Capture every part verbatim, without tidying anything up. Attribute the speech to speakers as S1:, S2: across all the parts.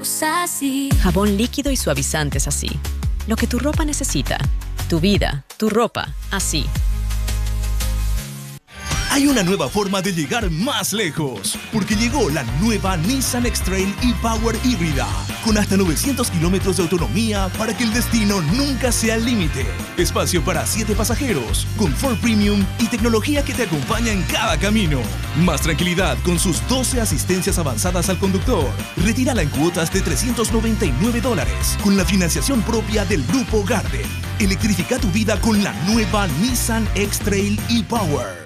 S1: somos así.
S2: Jabón líquido y suavizantes así. Lo que tu ropa necesita. Tu vida, tu ropa, así.
S3: Hay una nueva forma de llegar más lejos, porque llegó la nueva Nissan X-Trail e-Power híbrida, con hasta novecientos kilómetros de autonomía para que el destino nunca sea el límite. Espacio para siete pasajeros, confort premium y tecnología que te acompaña en cada camino. Más tranquilidad con sus doce asistencias avanzadas al conductor. Retírala en cuotas de trescientos noventa y nueve dólares, con la financiación propia del Grupo Garden. Electrifica tu vida con la nueva Nissan X-Trail e-Power.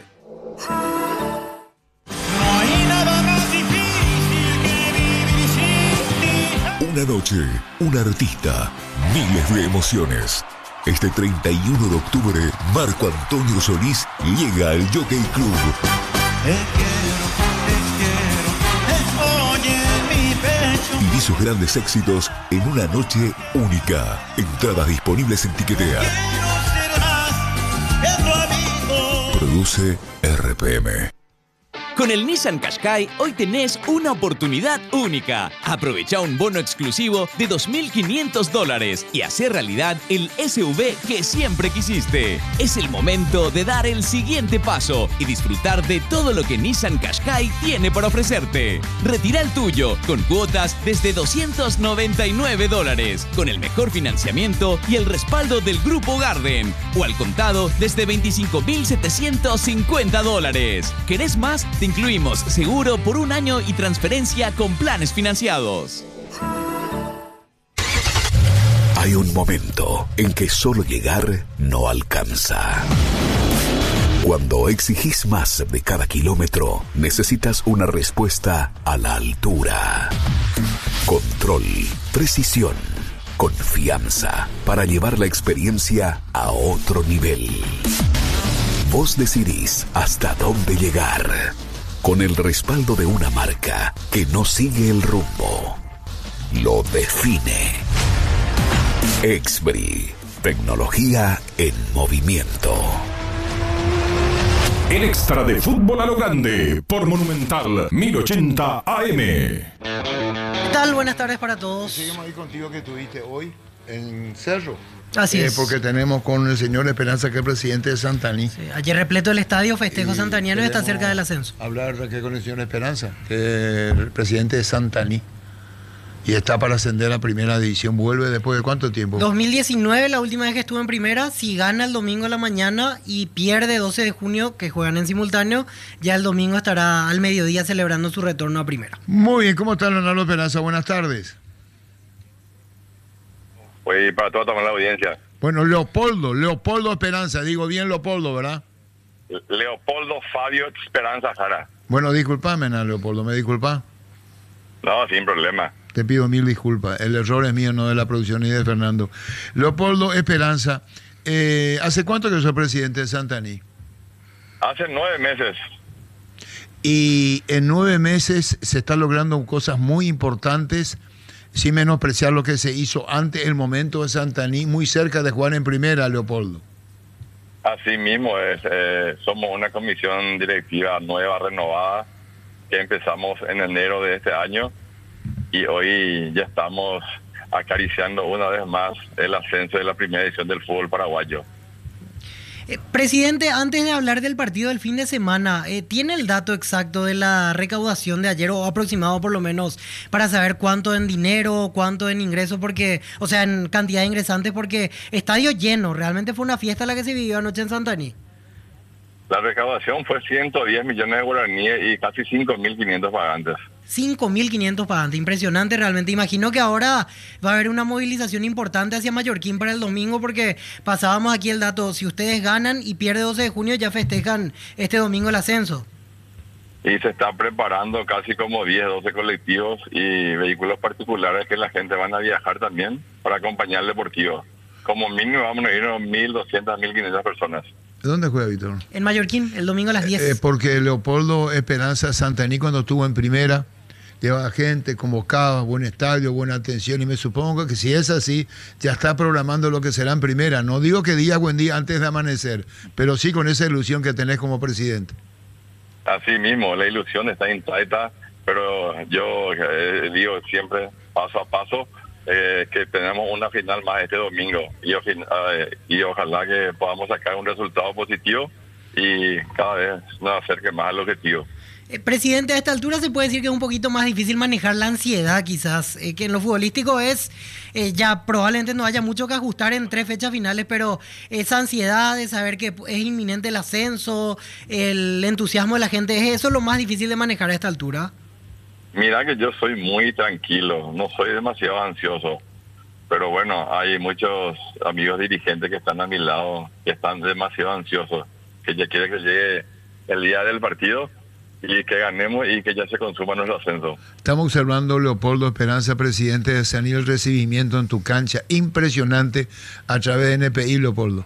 S4: No hay nada más difícil que vivir sin ti.
S5: Una noche, un artista, miles de emociones. Este treinta y uno de octubre, Marco Antonio Solís llega al Jockey Club.
S4: Te quiero, te quiero, estoy en mi pecho.
S5: Viví sus grandes éxitos en una noche única. Entradas disponibles en Tiquetea.
S4: Quiero ser más que tu amigo.
S5: Produce R P M.
S6: Con el Nissan Qashqai hoy tenés una oportunidad única. Aprovecha un bono exclusivo de dos mil quinientos dólares y hacer realidad el S U V que siempre quisiste. Es el momento de dar el siguiente paso y disfrutar de todo lo que Nissan Qashqai tiene para ofrecerte. Retira el tuyo con cuotas desde doscientos noventa y nueve dólares, con el mejor financiamiento y el respaldo del Grupo Garden, o al contado desde veinticinco mil setecientos cincuenta dólares. ¿Querés más? Te incluimos seguro por un año y transferencia con planes financiados.
S5: Hay un momento en que solo llegar no alcanza. Cuando exigís más de cada kilómetro, necesitas una respuesta a la altura. Control, precisión, confianza para llevar la experiencia a otro nivel. Vos decidís hasta dónde llegar, con el respaldo de una marca que no sigue el rumbo, lo define. Exbri, tecnología en movimiento.
S7: El extra de Fútbol a lo Grande, por Monumental mil ochenta A M.
S8: ¿Qué tal? Buenas tardes para todos.
S9: Seguimos ahí contigo que tuviste hoy en Cerro.
S8: Así
S9: eh,
S8: es.
S9: Porque tenemos con el señor Esperanza, que es presidente de Santaní.
S8: Sí, ayer repleto el estadio, festejo santaniano y está cerca del ascenso.
S9: Hablar aquí con el señor Esperanza, que es el presidente de Santaní. Y está para ascender a primera división. ¿Vuelve después de cuánto tiempo?
S8: dos mil diecinueve, la última vez que estuvo en primera. Si gana el domingo a la mañana y pierde doce de junio, que juegan en simultáneo, ya el domingo estará al mediodía celebrando su retorno a primera.
S9: Muy bien, ¿cómo está Leonardo Esperanza? Buenas tardes.
S10: Pues para toda, toda la audiencia.
S9: Bueno, Leopoldo, Leopoldo Esperanza, digo bien Leopoldo, ¿verdad?
S10: Leopoldo Fabio Esperanza Jara.
S9: Bueno, disculpame, Ana Leopoldo, ¿me disculpa?
S10: No, sin problema.
S9: Te pido mil disculpas, el error es mío, no de la producción ni de Fernando. Leopoldo Esperanza, eh, ¿hace cuánto que soy presidente de Santaní?
S10: Hace nueve meses.
S9: Y en nueve meses se están logrando cosas muy importantes, sin menospreciar lo que se hizo antes el momento de Santaní, muy cerca de jugar en primera, Leopoldo.
S10: Así mismo es, eh, somos una comisión directiva nueva, renovada, que empezamos en enero de este año y hoy ya estamos acariciando una vez más el ascenso de la primera edición del fútbol paraguayo.
S8: Eh, presidente, antes de hablar del partido del fin de semana, eh, ¿tiene el dato exacto de la recaudación de ayer, o aproximado por lo menos, para saber cuánto en dinero, cuánto en ingresos, porque, o sea, en cantidad de ingresantes, porque estadio lleno, realmente fue una fiesta la que se vivió anoche en Santaní?
S10: La recaudación fue ciento diez millones de guaraníes y casi cinco mil quinientos pagantes.
S8: cinco mil quinientos pagantes, impresionante realmente. Imagino que ahora va a haber una movilización importante hacia Mallorquín para el domingo, porque pasábamos aquí el dato, si ustedes ganan y pierde doce de junio, ya festejan este domingo el ascenso.
S10: Y se está preparando casi como diez, doce colectivos y vehículos particulares que la gente van a viajar también para acompañar al deportivo. Como mínimo vamos a ir a mil doscientas, mil quinientas personas.
S9: ¿De dónde juega, Víctor?
S8: En Mallorquín, el domingo a las diez.
S9: Eh, porque Leopoldo Esperanza Santaní, cuando estuvo en primera, llevaba gente, convocaba, buen estadio, buena atención, y me supongo que si es así, ya está programando lo que será en primera. No digo que día buen día antes de amanecer, pero sí con esa ilusión que tenés como presidente.
S10: Así mismo, la ilusión está intacta pero yo eh, digo siempre paso a paso eh, que tenemos una final más este domingo y, eh, y ojalá que podamos sacar un resultado positivo y cada vez nos acerque más al objetivo.
S8: Eh, presidente, a esta altura se puede decir que es un poquito más difícil manejar la ansiedad quizás, eh, que en lo futbolístico es, eh, ya probablemente no haya mucho que ajustar en tres fechas finales, pero esa ansiedad de saber que es inminente el ascenso, el entusiasmo de la gente, ¿es eso lo más difícil de manejar a esta altura?
S10: Mira que yo soy muy tranquilo, no soy demasiado ansioso, pero bueno, hay muchos amigos dirigentes que están a mi lado, que están demasiado ansiosos, que ya quieren que llegue el día del partido y que ganemos y que ya se consuma nuestro ascenso.
S9: Estamos observando, Leopoldo Esperanza, presidente de Sanil, el recibimiento en tu cancha, impresionante a través de N P I, Leopoldo.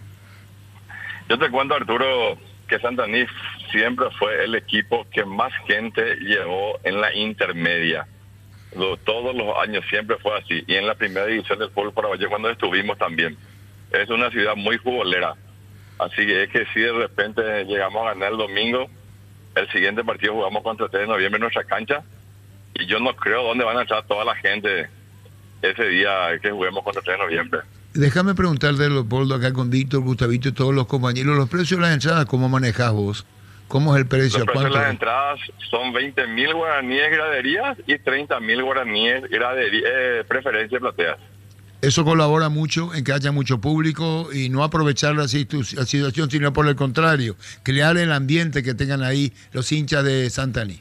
S10: Yo te cuento, Arturo, que Santaní siempre fue el equipo que más gente llevó en la intermedia. Lo, todos los años siempre fue así. Y en la primera división del fútbol paraguayo cuando estuvimos también. Es una ciudad muy futbolera. Así que es que si de repente llegamos a ganar el domingo, el siguiente partido jugamos contra tres de noviembre en nuestra cancha. Y yo no creo dónde van a entrar toda la gente ese día que juguemos contra tres de noviembre.
S9: Déjame preguntarle, Leopoldo, acá con Víctor, Gustavito y todos los compañeros, los precios de las entradas, ¿cómo manejás vos? ¿Cómo es el precio?
S10: Los precios de las
S9: es?
S10: entradas son veinte mil guaraníes graderías y treinta mil guaraníes graderías, eh, preferencia plateas.
S9: Eso colabora mucho en que haya mucho público y no aprovechar la, situ la situación, sino por el contrario, crear el ambiente que tengan ahí los hinchas de Santaní.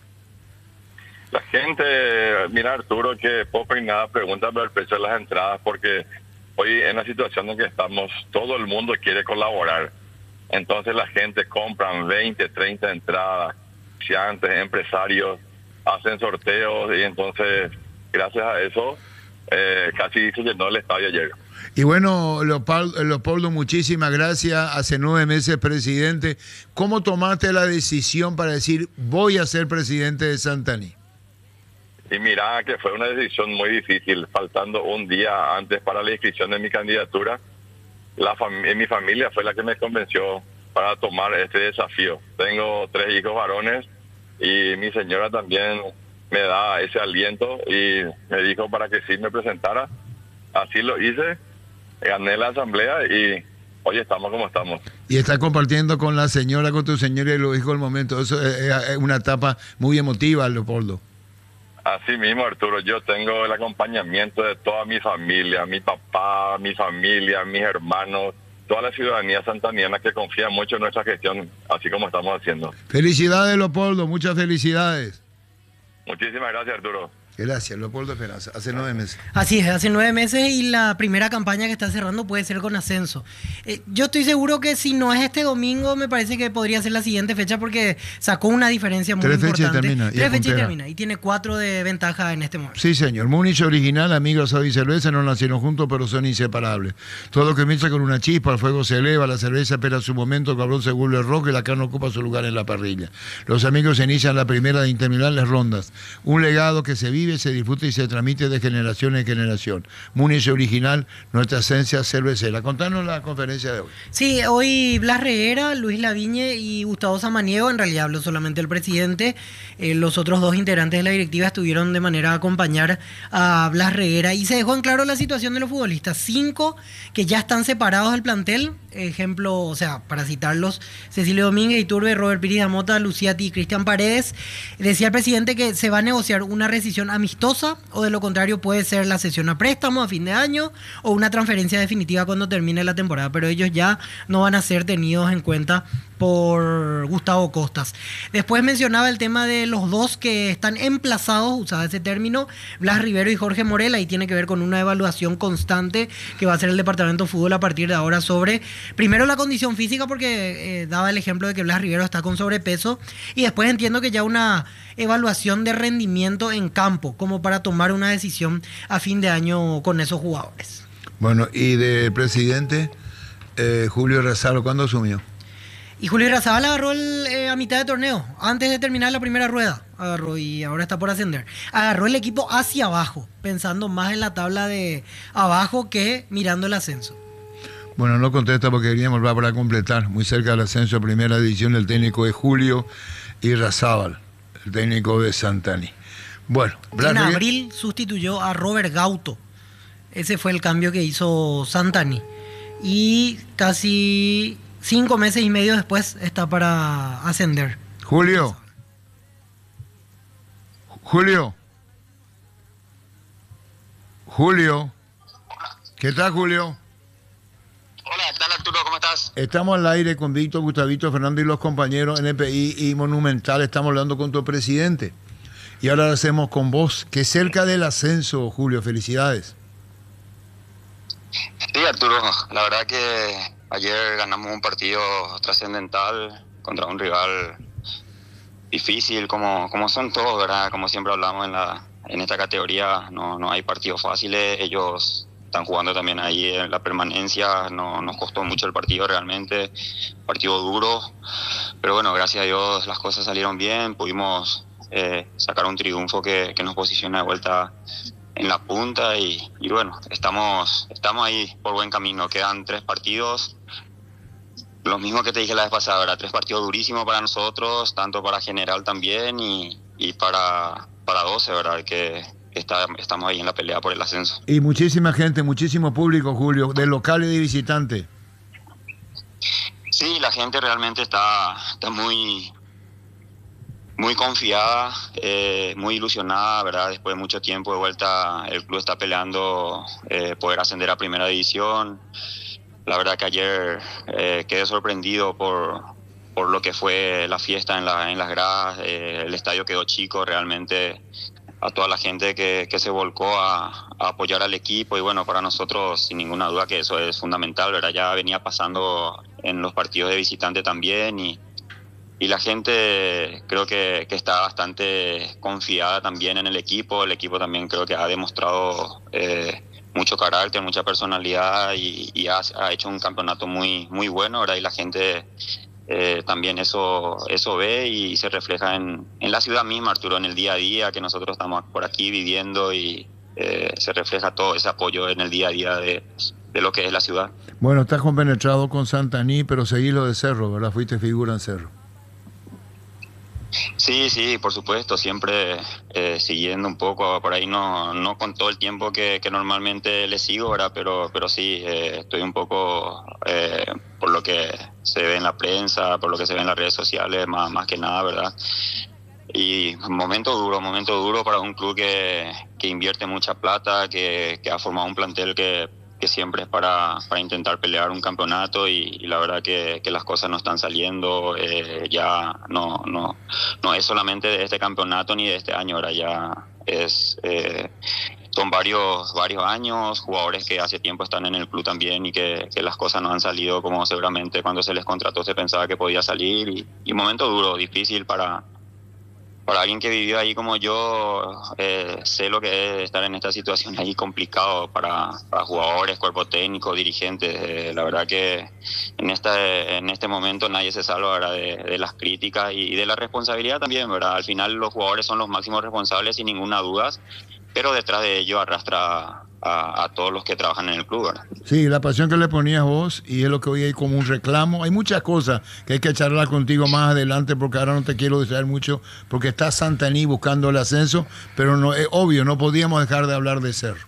S10: La gente, mira, Arturo, que poco y nada pregunta por el precio de las entradas porque hoy en la situación en que estamos, todo el mundo quiere colaborar. Entonces la gente compran veinte, treinta entradas, comerciantes, empresarios, hacen sorteos y entonces, gracias a eso, eh, casi se llenó el estadio ayer.
S9: Y bueno, Leopoldo, Leopoldo, muchísimas gracias. Hace nueve meses presidente. ¿Cómo tomaste la decisión para decir voy a ser presidente de Santaní?
S10: Y mira que fue una decisión muy difícil, faltando un día antes para la inscripción de mi candidatura. La fam- mi familia fue la que me convenció para tomar este desafío. Tengo tres hijos varones y mi señora también me da ese aliento y me dijo para que sí me presentara. Así lo hice, gané la asamblea y hoy estamos como estamos.
S9: Y estás compartiendo con la señora, con tu señora y los hijos el momento. Eso es, es una etapa muy emotiva, Leopoldo.
S10: Así mismo, Arturo, yo tengo el acompañamiento de toda mi familia, mi papá, mi familia, mis hermanos, toda la ciudadanía santaniana que confía mucho en nuestra gestión, así como estamos haciendo.
S9: Felicidades, Leopoldo, muchas felicidades.
S10: Muchísimas gracias, Arturo.
S9: Gracias, Leopoldo Esperanza, hace nueve meses.
S8: Así es, hace nueve meses y la primera campaña que está cerrando puede ser con ascenso. Eh, yo estoy seguro que si no es este domingo, me parece que podría ser la siguiente fecha porque sacó una diferencia muy
S9: Tres
S8: importante.
S9: fechas y termina, y
S8: Tres fechas y
S9: puntera.
S8: termina. Y tiene cuatro de ventaja en este momento.
S9: Sí, señor. Múnich original, amigos, asado y cerveza no nacieron juntos, pero son inseparables. Todo lo que comienza con una chispa, el fuego se eleva, la cerveza espera su momento, el cabrón se vuelve rojo y la carne ocupa su lugar en la parrilla. Los amigos inician la primera de interminables rondas. Un legado que se vive, se disfruta y se transmite de generación en generación. Múnich original, nuestra esencia cervecera. Contanos la conferencia de hoy.
S8: Sí, hoy Blas Reguera, Luis Lavigne y Gustavo Samaniego, en realidad habló solamente el presidente, eh, los otros dos integrantes de la directiva estuvieron de manera a acompañar a Blas Reguera y se dejó en claro la situación de los futbolistas. Cinco que ya están separados del plantel, ejemplo, o sea, para citarlos, Cecilio Domínguez, Iturbe, Robert Piris Damota, Luciati y Cristian Paredes. Decía el presidente que se va a negociar una rescisión amistosa o de lo contrario puede ser la cesión a préstamo a fin de año o una transferencia definitiva cuando termine la temporada, pero ellos ya no van a ser tenidos en cuenta por Gustavo Costas. Después mencionaba el tema de los dos que están emplazados, usaba ese término, Blas Rivero y Jorge Morel, ahí tiene que ver con una evaluación constante que va a hacer el Departamento de Fútbol a partir de ahora sobre, primero la condición física, porque eh, daba el ejemplo de que Blas Rivero está con sobrepeso, y después entiendo que ya una evaluación de rendimiento en campo, como para tomar una decisión a fin de año con esos jugadores.
S9: Bueno, y del presidente eh, Julio Razalo, ¿cuándo asumió?
S8: Y Julio Irrazabal agarró el, eh, a mitad de torneo, antes de terminar la primera rueda, agarró y ahora está por ascender. Agarró el equipo hacia abajo, pensando más en la tabla de abajo que mirando el ascenso.
S9: Bueno, no contesta porque queríamos volver para completar. Muy cerca del ascenso a primera división, el técnico es Julio Irrazábal, el técnico de Santaní. Bueno,
S8: en abril sustituyó a Robert Gauto. Ese fue el cambio que hizo Santani. Y casi cinco meses y medio después está para ascender.
S9: Julio. Julio. Julio. ¿Qué tal, Julio?
S1: Hola, ¿qué tal, Arturo? ¿Cómo estás?
S9: Estamos al aire con Víctor, Gustavito, Fernando y los compañeros N P I y Monumental. Estamos hablando con tu presidente. Y ahora lo hacemos con vos, que cerca del ascenso, Julio. Felicidades.
S1: Sí, Arturo. La verdad que ayer ganamos un partido trascendental contra un rival difícil, como, como son todos, ¿verdad? Como siempre hablamos en la en esta categoría, no, no hay partidos fáciles. Ellos están jugando también ahí en la permanencia. No, nos costó mucho el partido realmente, partido duro, pero bueno, gracias a Dios las cosas salieron bien, pudimos eh, sacar un triunfo que, que nos posiciona de vuelta en la punta y, y bueno, estamos, estamos ahí por buen camino. Quedan tres partidos, lo mismo que te dije la vez pasada, ¿verdad? Tres partidos durísimos para nosotros, tanto para General también y, y para, para doce, ¿verdad? Que Está, estamos ahí en la pelea por el ascenso.
S9: Y muchísima gente, muchísimo público, Julio, de local y de visitante.
S1: Sí, la gente realmente está, está muy, muy confiada, eh, muy ilusionada, ¿verdad? Después de mucho tiempo de vuelta, el club está peleando eh, poder ascender a primera división. La verdad que ayer eh, quedé sorprendido por, por lo que fue la fiesta en, la, en las gradas. Eh, el estadio quedó chico realmente. A toda la gente que, que se volcó a, a apoyar al equipo y bueno, para nosotros sin ninguna duda que eso es fundamental, ¿verdad? Ya venía pasando en los partidos de visitante también y, y la gente creo que, que está bastante confiada también en el equipo. El equipo también creo que ha demostrado eh, mucho carácter, mucha personalidad y, y ha, ha hecho un campeonato muy, muy bueno, ¿verdad? Y la gente Eh, también eso eso ve y se refleja en, en la ciudad misma, Arturo, en el día a día que nosotros estamos por aquí viviendo y eh, se refleja todo ese apoyo en el día a día de, de lo que es la ciudad.
S9: Bueno, estás compenetrado con Santani, pero seguís lo de Cerro, ¿verdad? Fuiste figura en Cerro.
S1: Sí, sí, por supuesto, siempre eh, siguiendo un poco, por ahí no no con todo el tiempo que, que normalmente le sigo, ¿verdad? Pero, pero sí, eh, estoy un poco, eh, por lo que se ve en la prensa, por lo que se ve en las redes sociales, más, más que nada, ¿verdad? Y momento duro, momento duro para un club que, que invierte mucha plata, que, que ha formado un plantel que... que siempre es para, para intentar pelear un campeonato y, y la verdad que, que las cosas no están saliendo, eh, ya no, no, no es solamente de este campeonato ni de este año, ahora ya es, eh, son varios, varios años, jugadores que hace tiempo están en el club también y que, que las cosas no han salido como seguramente cuando se les contrató se pensaba que podía salir y, y un momento duro, difícil para... Para alguien que vivió ahí como yo, eh, sé lo que es estar en esta situación ahí complicado para, para jugadores, cuerpo técnico, dirigentes. Eh, la verdad que en esta en este momento nadie se salva, ¿verdad? De, de las críticas y, y de la responsabilidad también, ¿verdad? Al final los jugadores son los máximos responsables sin ninguna duda, pero detrás de ello arrastra a, a todos los que trabajan en el club, ¿verdad?
S9: Sí, la pasión que le ponías vos y es lo que hoy hay como un reclamo. Hay muchas cosas que hay que charlar contigo más adelante porque ahora no te quiero distraer mucho porque está Santani buscando el ascenso, pero no es obvio, no podíamos dejar de hablar de Cerro.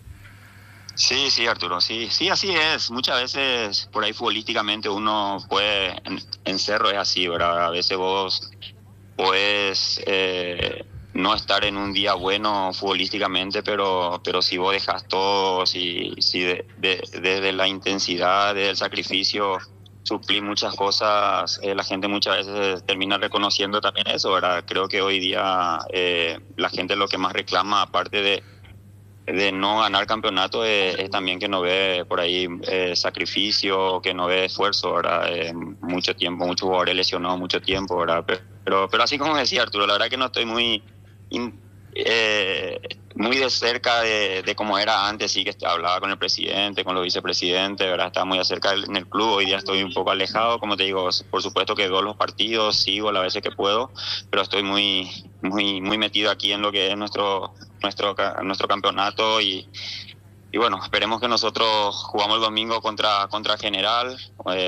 S1: Sí, sí, Arturo, sí, sí, así es. Muchas veces por ahí futbolísticamente uno puede, en, en Cerro es así, ¿verdad? A veces vos puedes eh, no estar en un día bueno futbolísticamente, pero pero si vos dejas todo, si, si de, de, desde la intensidad, desde el sacrificio, suplir muchas cosas, eh, la gente muchas veces termina reconociendo también eso, ¿verdad? Creo que hoy día eh, la gente lo que más reclama, aparte de de no ganar campeonato, es, es también que no ve por ahí eh, sacrificio, que no ve esfuerzo, ¿verdad? Eh, mucho tiempo, muchos jugadores lesionados mucho tiempo, ¿verdad? Pero, pero así como decía Arturo, la verdad que no estoy muy in, eh, muy de cerca de, de cómo era antes, sí que hablaba con el presidente, con los vicepresidentes, ¿verdad? Estaba muy acerca en el club, hoy día estoy un poco alejado, como te digo, por supuesto que veo los partidos, sigo las veces que puedo, pero estoy muy muy muy metido aquí en lo que es nuestro nuestro nuestro campeonato y y bueno, esperemos que nosotros jugamos el domingo contra contra General, eh,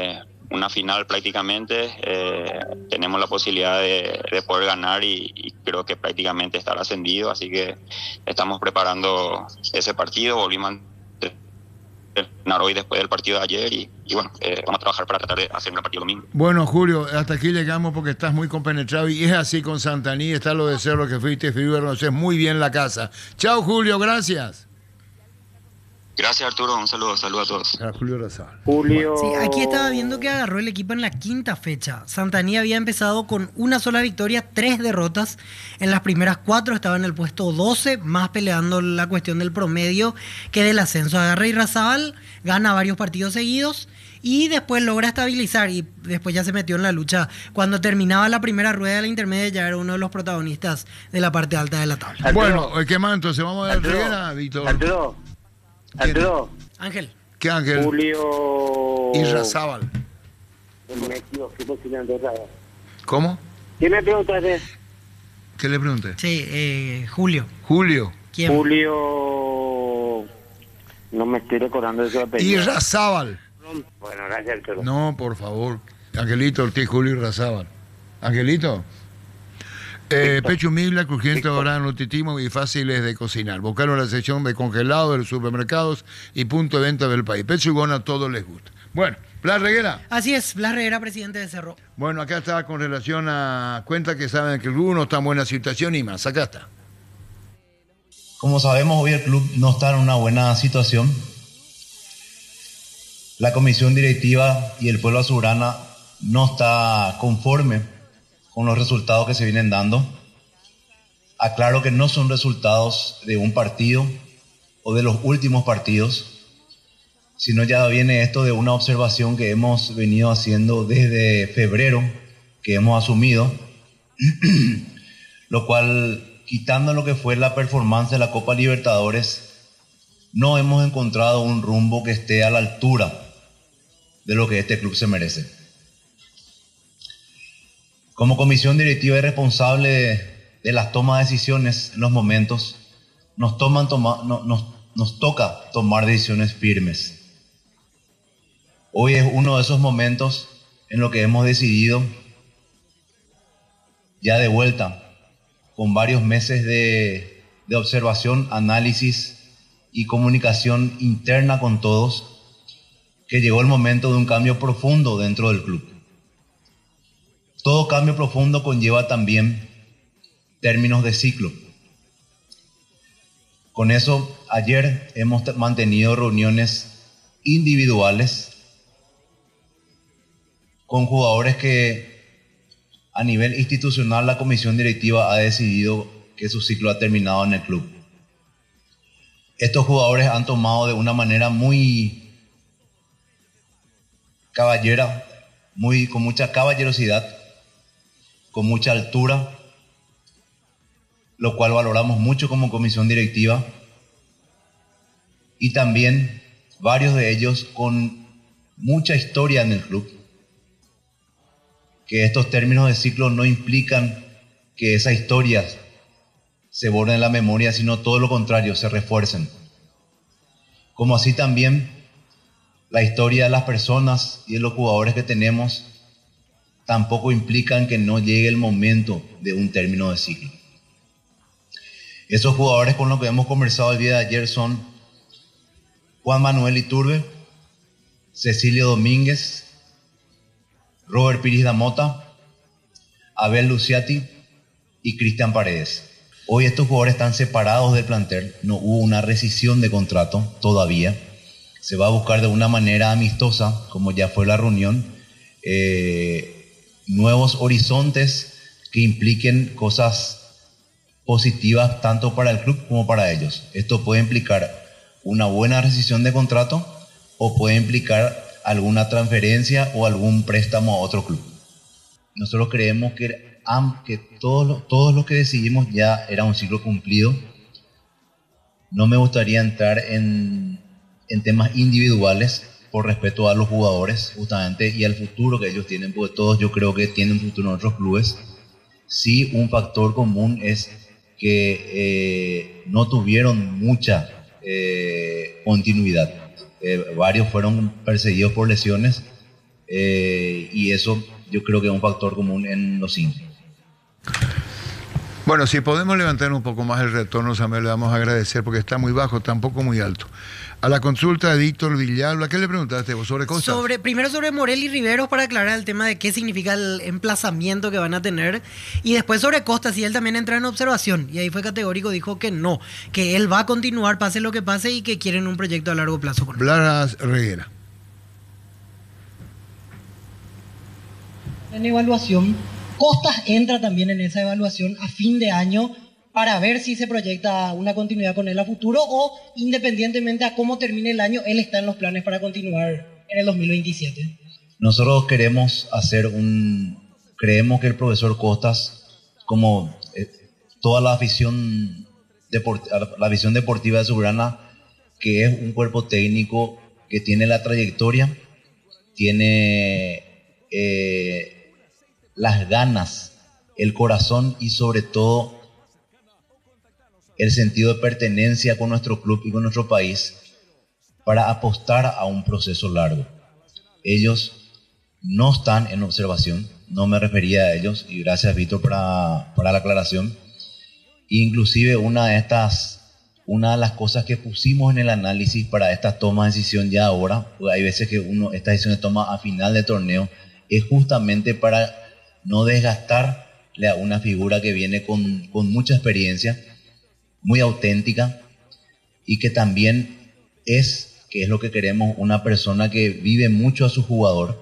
S1: una final prácticamente, eh, tenemos la posibilidad de, de poder ganar y, y creo que prácticamente estar ascendido, así que estamos preparando ese partido, volvimos a entrenar hoy después del partido de ayer y, y bueno, eh, vamos a trabajar para tratar de hacer un partido domingo.
S9: Bueno, Julio, hasta aquí llegamos porque estás muy compenetrado y es así con Santaní, está lo de Cerro que fuiste, figura, conoces muy bien la casa. Chao, Julio, gracias.
S1: Gracias, Arturo, un saludo, saludo a todos.
S9: A Julio Razal.
S8: Julio. Sí, aquí estaba viendo que agarró el equipo en la quinta fecha. Santaní había empezado con una sola victoria, tres derrotas. En las primeras cuatro estaba en el puesto doce, más peleando la cuestión del promedio que del ascenso. Agarra Irarrázaval, gana varios partidos seguidos y después logra estabilizar y después ya se metió en la lucha. Cuando terminaba la primera rueda de la intermedia ya era uno de los protagonistas de la parte alta de la tabla.
S9: Arturo. Bueno, ¿qué más entonces? Vamos a ver Reguera, Víctor.
S11: Arturo. Arturo.
S8: Ángel.
S9: ¿Qué Ángel?
S11: Julio.
S9: Irarrázaval.
S11: Me equivoqué posiblemente otra vez.
S9: ¿Cómo?
S11: ¿Qué me preguntaste?
S9: ¿Qué le pregunté?
S8: Sí, eh, Julio.
S9: Julio.
S8: ¿Quién?
S11: Julio. No me estoy recordando de su apellido.
S9: Irarrázaval.
S11: Bueno, gracias, Arturo.
S9: No, por favor. Angelito Ortiz, Julio Irarrázaval. Angelito. Eh, pecho humilde, crujiente, dorado, nutritivo y fáciles de cocinar. Buscaron la sección de congelados de los supermercados y punto de venta del país. Pecho y Gona a todos les gusta. Bueno, Blas Reguera.
S8: Así es, Blas Reguera, presidente de Cerro.
S9: Bueno, acá está con relación a cuenta que saben que el club no está en buena situación y más. Acá está.
S12: Como sabemos, hoy el club no está en una buena situación. La comisión directiva y el pueblo azulgrana no está conforme con los resultados que se vienen dando. Aclaro que no son resultados de un partido o de los últimos partidos, sino ya viene esto de una observación que hemos venido haciendo desde febrero, que hemos asumido, lo cual, quitando lo que fue la performance de la Copa Libertadores, no hemos encontrado un rumbo que esté a la altura de lo que este club se merece. Como comisión directiva y responsable de, de las tomas de decisiones en los momentos, nos, toman, toma, no, nos, nos toca tomar decisiones firmes. Hoy es uno de esos momentos en los que hemos decidido, ya de vuelta, con varios meses de, de observación, análisis y comunicación interna con todos, que llegó el momento de un cambio profundo dentro del club. Todo cambio profundo conlleva también términos de ciclo. Con eso, ayer hemos mantenido reuniones individuales con jugadores que a nivel institucional la comisión directiva ha decidido que su ciclo ha terminado en el club. Estos jugadores han tomado de una manera muy caballera, muy, con mucha caballerosidad, con mucha altura, lo cual valoramos mucho como comisión directiva, y también varios de ellos con mucha historia en el club, que estos términos de ciclo no implican que esas historias se borren en la memoria, sino todo lo contrario, se refuercen. Como así también la historia de las personas y de los jugadores que tenemos tampoco implican que no llegue el momento de un término de ciclo. Esos jugadores con los que hemos conversado el día de ayer son Juan Manuel Iturbe, Cecilio Domínguez, Robert Piris da Mota, Abel Luciati y Cristian Paredes. Hoy estos jugadores están separados del plantel, no hubo una rescisión de contrato todavía. Se va a buscar de una manera amistosa, como ya fue la reunión, eh, nuevos horizontes que impliquen cosas positivas tanto para el club como para ellos. Esto puede implicar una buena rescisión de contrato o puede implicar alguna transferencia o algún préstamo a otro club. Nosotros creemos que, que todos los, todos los que decidimos ya era un ciclo cumplido. No me gustaría entrar en, en temas individuales por respeto a los jugadores justamente y al futuro que ellos tienen, porque todos yo creo que tienen futuro en otros clubes. Sí, un factor común es que eh, no tuvieron mucha eh, continuidad. Eh, varios fueron perseguidos por lesiones, eh, y eso yo creo que es un factor común en los cinco.
S9: Bueno, si podemos levantar un poco más el retorno, Samuel, le vamos a agradecer porque está muy bajo, tampoco muy alto. A la consulta de Víctor Villalba, ¿qué le preguntaste vos sobre Costas?
S8: Sobre, primero sobre Morel y Riveros para aclarar el tema de qué significa el emplazamiento que van a tener. Y después sobre Costas, si él también entra en observación. Y ahí fue categórico, dijo que no, que él va a continuar, pase lo que pase, y que quieren un proyecto a largo plazo con él.
S9: Blas Reguera.
S13: En evaluación, Costas entra también en esa evaluación a fin de año para ver si se proyecta una continuidad con él a futuro o, independientemente a cómo termine el año, él está en los planes para continuar en el dos mil veintisiete.
S12: Nosotros queremos hacer un... Creemos que el profesor Costas, como eh, toda la afición, deport, la visión deportiva de Subrana, que es un cuerpo técnico que tiene la trayectoria, tiene... Eh, las ganas, el corazón y sobre todo el sentido de pertenencia con nuestro club y con nuestro país para apostar a un proceso largo. Ellos no están en observación, no me refería a ellos, y gracias Víctor para, para la aclaración. Inclusive una de estas, una de las cosas que pusimos en el análisis para esta toma de decisión ya ahora, porque hay veces que uno esta decisión se toma a final de torneo, es justamente para no desgastarle a una figura que viene con, con mucha experiencia, muy auténtica, y que también es, que es lo que queremos, una persona que vive mucho a su jugador,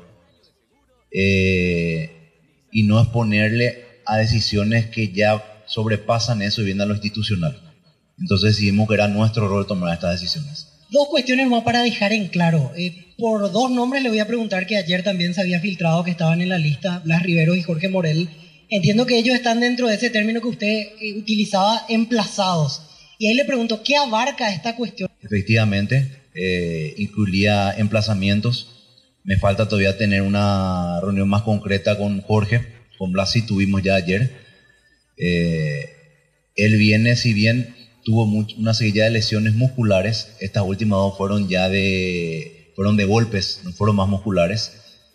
S12: eh, y no exponerle a decisiones que ya sobrepasan eso y vienen a lo institucional. Entonces decidimos que era nuestro rol tomar estas decisiones.
S13: Dos cuestiones más para dejar en claro. Eh, por dos nombres le voy a preguntar que ayer también se había filtrado que estaban en la lista, Blas Riveros y Jorge Morel. Entiendo que ellos están dentro de ese término que usted eh, utilizaba, emplazados. Y ahí le pregunto, ¿qué abarca esta cuestión?
S12: Efectivamente, eh, incluía emplazamientos. Me falta todavía tener una reunión más concreta con Jorge. Con Blas sí tuvimos ya ayer. Eh, él viene, si bien tuvo mucho, una serie de lesiones musculares, estas últimas dos fueron ya de, fueron de golpes, no fueron más musculares.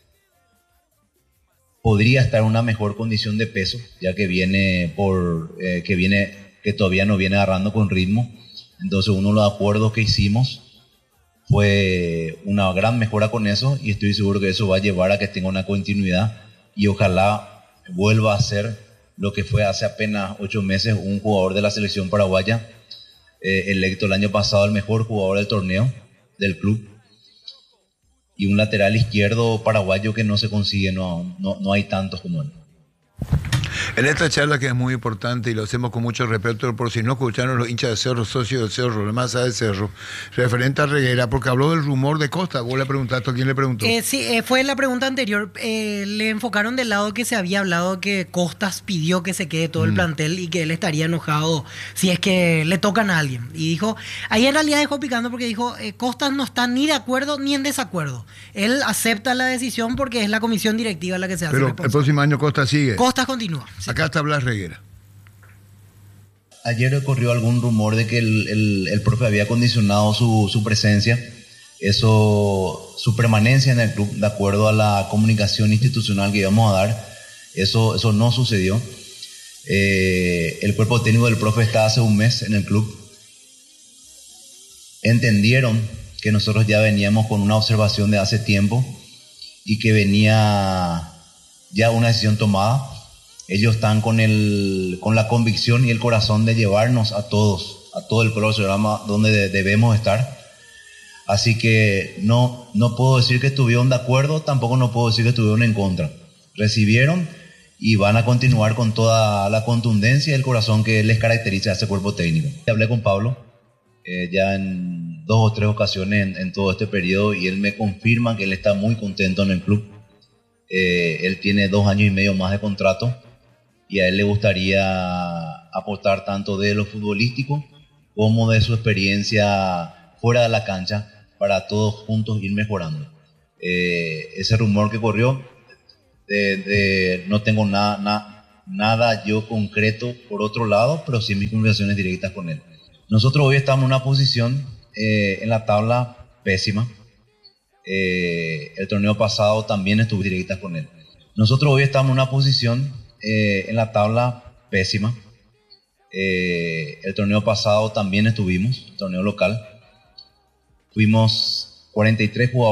S12: Podría estar en una mejor condición de peso, ya que viene por, eh, que viene, que todavía no viene agarrando con ritmo. Entonces uno de los acuerdos que hicimos fue una gran mejora con eso, y estoy seguro que eso va a llevar a que tenga una continuidad y ojalá vuelva a ser lo que fue hace apenas ocho meses un jugador de la selección paraguaya, eh, electo el año pasado el mejor jugador del torneo del club, y un lateral izquierdo paraguayo que no se consigue, no, no, no hay tantos como él.
S9: En esta charla, que es muy importante y lo hacemos con mucho respeto, por si no escucharon los hinchas de Cerro, socios de Cerro, la masa de Cerro, referente a Reguera, porque habló del rumor de Costa. ¿Vos le preguntaste? ¿A quién le preguntó?
S8: Eh, sí, eh, fue la pregunta anterior. Eh, le enfocaron del lado que se había hablado que Costas pidió que se quede todo el
S9: Mm.
S8: plantel y que él estaría enojado si es que le tocan a alguien. Y dijo, ahí en realidad dejó picando porque dijo, eh, Costas no está ni de acuerdo ni en desacuerdo. Él acepta la decisión porque es la comisión directiva la que se hace
S9: Pero
S8: responsable.
S9: el próximo año Costa sigue.
S8: Costas continúa.
S9: Acá está Blas Reguera.
S12: Ayer ocurrió algún rumor de que el, el, el profe había condicionado su, su presencia, eso, su permanencia en el club, de acuerdo a la comunicación institucional que íbamos a dar. Eso, eso no sucedió. Eh, el cuerpo técnico del profe está hace un mes en el club. Entendieron que nosotros ya veníamos con una observación de hace tiempo y que venía ya una decisión tomada. Ellos están con, el, con la convicción y el corazón de llevarnos a todos, a todo el programa donde de, debemos estar. Así que no, no puedo decir que estuvieron de acuerdo, tampoco no puedo decir que estuvieron en contra. Recibieron y van a continuar con toda la contundencia y el corazón que les caracteriza a este cuerpo técnico. Hablé con Pablo eh, ya en dos o tres ocasiones en, en todo este periodo y él me confirma que él está muy contento en el club. Eh, él tiene dos años y medio más de contrato y a él le gustaría aportar tanto de lo futbolístico como de su experiencia fuera de la cancha para todos juntos ir mejorando. Eh, ese rumor que corrió, de, de, no tengo nada, na, nada yo concreto por otro lado, pero sí mis conversaciones directas con él. Nosotros hoy estamos en una posición eh, en la tabla pésima. Eh, el torneo pasado también estuve directa con él. Nosotros hoy estamos en una posición eh, en la tabla pésima. Eh, el torneo pasado también estuvimos, el torneo local. Fuimos cuarenta y tres jugadores.